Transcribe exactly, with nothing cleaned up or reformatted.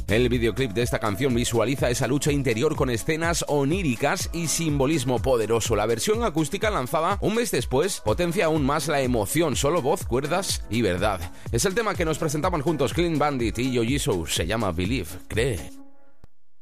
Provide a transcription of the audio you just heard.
El videoclip de esta canción visualiza esa lucha interior con escenas oníricas y simbolismo poderoso. La versión acústica lanzada un mes después potencia aún más la emoción, solo voz, cuerdas y verdad. Es el tema que nos presentaban juntos Clean Bandit y Yo Jesus, se llama Believe, cree.